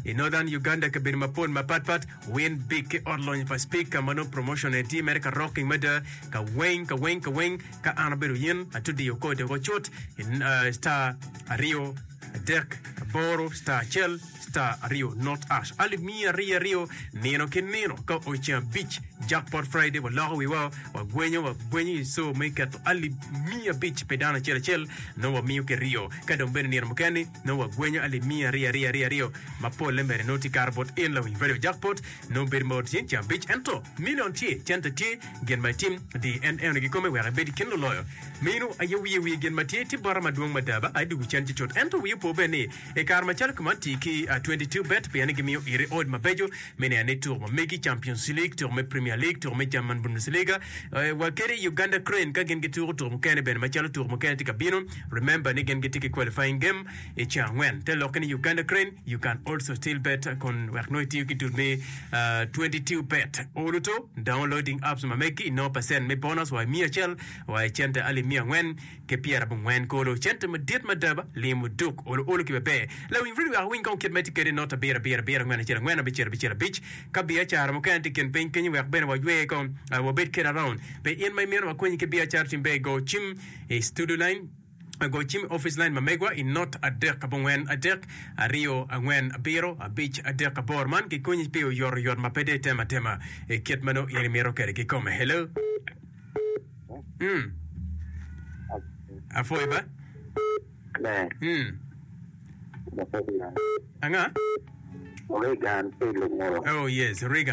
in northern Uganda ka bir mapon mapatpat win big ke online pa speak ka mano promotion e team America rocking mada ka wing ka anaberu yin atudi yoko de gochot in star Rio Dirk Boro star Chel star Rio North Ash ali mia Rio neno ke neno ka Ocean Beach Jackpot Friday wa lago wa gwenyo so make it ali mia beach pedana chel no wa mio ke Rio ka don ben nero mukani no wa gwenyo ali mia Rio mapo lembere noti carbot in la video jackpot no ber mod Ocean Beach ento million t chanta t gen my team the NN gi come we are bedi kinlo loyo mino ayewi gen my t bara madung madaba I do chanti chot ento we po bene e karma chal kumanti ki 22 bet pe anigi mio ire od mabejo mene ane tour megi Champions League tour me Premier League tour me German Bundesliga wa kere Uganda Crane ka gen tour mukene ben machalo tour mukene tika bino remember ni gen tiki qualifying game e changwen tell lokeni Uganda Crane you can also still bet kon waknoiti you can me 22 bet oluto downloading apps mameki no percent me bonus wa mia chel wa chente ali mia ngwen ke piera bungwen kolo chente medit madaba limu duk olo ki be la win really win kon kit metikere not a beer ngwen chera ngwen bichera beach ka bia chara mukene tiken pen kenyi wa ben wa ywe kon wa bet kera around be in my mirror wa kwenye ke bia chara timbe go chim e studio line go chim office line mamegwa in not a dek kabongwen a dek a Rio a ngwen a biro a beach a dek borman ke kunyi pio yor mapede tema e ketmano yeri mero kere ke come hello afoi ba anga Regan oh yes Regan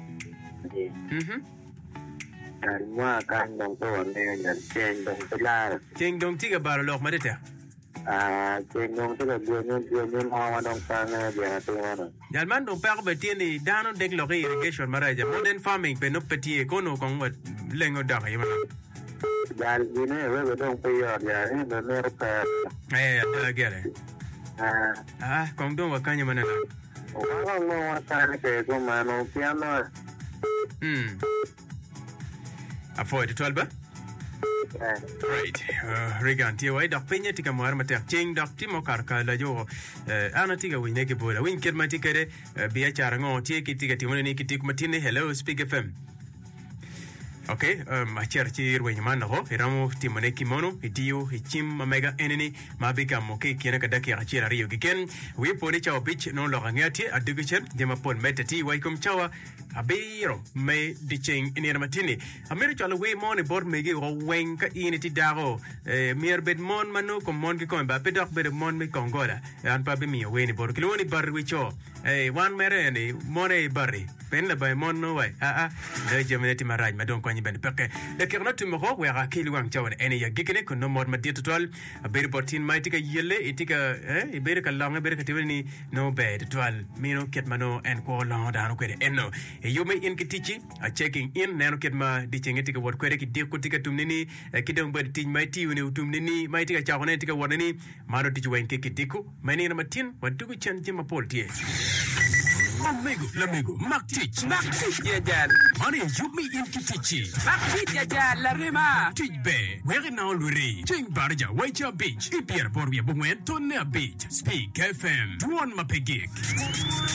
Moi, quand on tourne, Cheng dong tiga baru lok madete. Cheng dong tiga bulan awal dong sana dia tu mana. Jalman dong pak betin di dano dek lok irrigation maraja modern farming penop peti ekono kong wat lengo dak ya mana. Jal ini we dong payah dia ini benar ke. Ada gere. Kong dong wakanya mana nak? Orang mau sana ke tu mana piano. Avoid the 12 ba? Right. Regan ti wai dak penya tika muar matek cheng dak ti mo karka la jo ana tiga wine ke bola win ker mati kere biya chara ngo ti ki tiga ti woni ki tik matine hello speak FM. Okay, ma cherchi irwe nyamana ho iramo timone kimono idio hichim mega eneni mabika moke kiena kadaki achira Rio giken we pone chaw beach no lo ngati adugichen jema pon metati waikum chawa abiro me dicheng inir matini amir chalo we mon bor megi go wen ka initi dago mier bed mon manu kom mon ki kom ba pedok bed mon me kongola an pa be mi we ni bor kiloni bar we cho one mere ni more barri pen la bay mon no way de jemeneti maraj ma don ko ni ben peke de kerno tu mo we ra kili wang chawan ene ya gikene ko no mod ma dit tol ber portin mai tika yelle itika ber ka long ber ka tibni no bed tol mino ket mano en ko la da ko de enno you may in kitichi checking in nano ket ma di chengeti ko wor ko rek de ko tika tumnini kidong bed tin mai ti woni tumnini mai tika chawane tika wonani maro ti wen ke kitiku mani na matin wadugo chen jima poltie Lamigo, Maktich, Yajan. Money, you me in Kitichi. Maktich, Yajan, La Rima. Tich Bay, where now Luri. Ching Barja, Waiter Beach. Ipier Borbia Bungwen, Tonia Beach. Speak FM. Tuan Mapegik.